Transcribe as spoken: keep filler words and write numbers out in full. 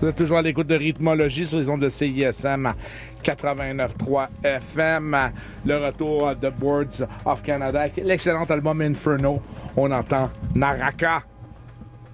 Vous êtes toujours à l'écoute de Rythmologie sur les ondes de C I S M quatre-vingt-neuf trois F M. Le retour de Boards of Canada, l'excellent album Inferno. On entend Naraka.